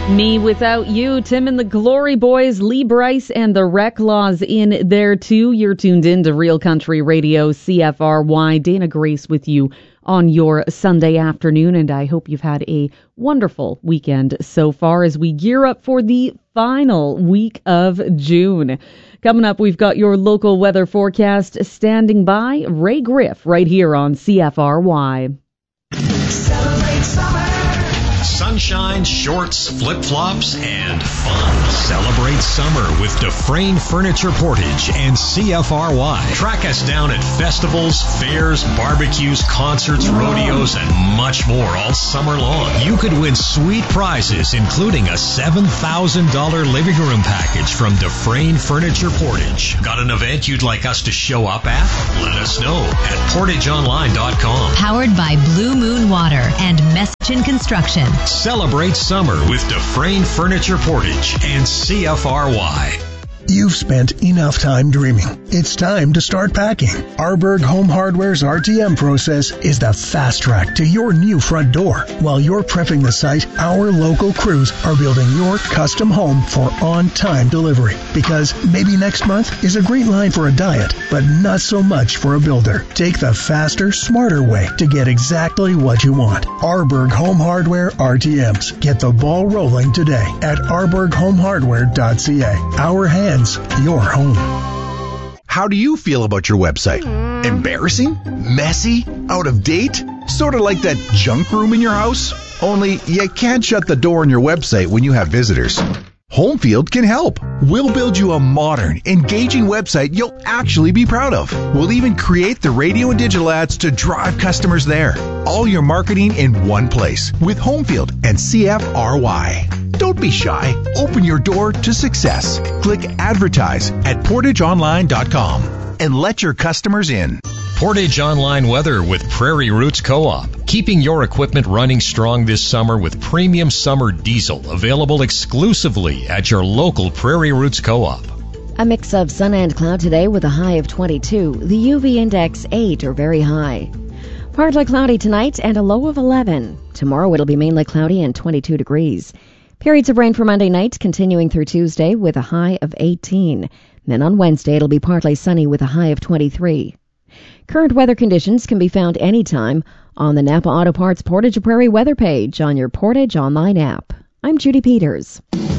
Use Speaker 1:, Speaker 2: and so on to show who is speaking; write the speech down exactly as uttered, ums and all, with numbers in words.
Speaker 1: Me Without You, Tim and the Glory Boys, Lee Brice and the Reclaws in there too. You're tuned in to Real Country Radio, C F R Y. Dana Grace with you on your Sunday afternoon, and I hope you've had a wonderful weekend so far as we gear up for the final week of June. Coming up, we've got your local weather forecast standing by. Ray Griff right here on C F R Y.
Speaker 2: Celebrate summer. Sunshine, shorts, flip-flops, and fun. Celebrate summer with Dufresne Furniture Portage and C F R Y. Track us down at festivals, fairs, barbecues, concerts, rodeos, and much more all summer long. You could win sweet prizes, including a seven thousand dollars living room package from Dufresne Furniture Portage. Got an event you'd like us to show up at? Let us know at portage online dot com.
Speaker 3: Powered by Blue Moon Water and Messichin Construction.
Speaker 2: Celebrate summer with Dufresne Furniture Portage and C F R Y.
Speaker 4: You've spent enough time dreaming. It's time to start packing. Arborg Home Hardware's R T M process is the fast track to your new front door. While you're prepping the site, our local crews are building your custom home for on-time delivery. Because maybe next month is a great line for a diet, but not so much for a builder. Take the faster, smarter way to get exactly what you want. Arborg Home Hardware R T Ms. Get the ball rolling today at arborg home hardware dot c a. Our hands, your home.
Speaker 5: How do you feel about your website? Embarrassing? Messy? Out of date? Sort of like that junk room in your house? Only you can't shut the door on your website when you have visitors. Homefield can help. We'll build you a modern, engaging website you'll actually be proud of. We'll even create the radio and digital ads to drive customers there. All your marketing in one place with Homefield and C F R Y. Don't be shy. Open your door to success. Click Advertise at portage online dot com and let your customers in.
Speaker 2: Portage Online Weather with Prairie Roots Co-op. Keeping your equipment running strong this summer with premium summer diesel available exclusively at your local Prairie Roots Co-op.
Speaker 6: A mix of sun and cloud today with a high of twenty-two. The U V index eight or very high. Partly cloudy tonight and a low of eleven. Tomorrow it'll be mainly cloudy and twenty-two degrees. Periods of rain for Monday night continuing through Tuesday with a high of eighteen. Then on Wednesday it'll be partly sunny with a high of twenty-three. Current weather conditions can be found anytime on the Napa Auto Parts Portage Prairie weather page on your Portage Online app. I'm Judy Peters.